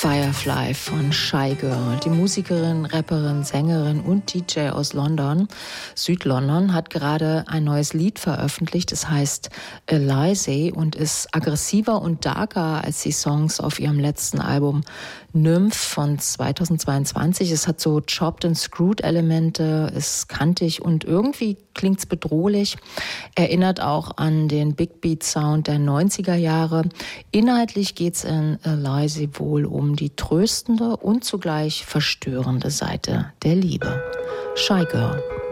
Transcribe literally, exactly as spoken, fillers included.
Firefly von Shy Girl. Die Musikerin, Rapperin, Sängerin und D J aus London, Südlondon, hat gerade ein neues Lied veröffentlicht. Es heißt Elise und ist aggressiver und darker als die Songs auf ihrem letzten Album Nymph von zweitausendzweiundzwanzig. Es hat so chopped and screwed Elemente, ist kantig und irgendwie klingt's bedrohlich. Erinnert auch an den Big Beat Sound der neunziger Jahre. Inhaltlich geht's in Elise wohl um die tröstende und zugleich verstörende Seite der Liebe. Shy Girl.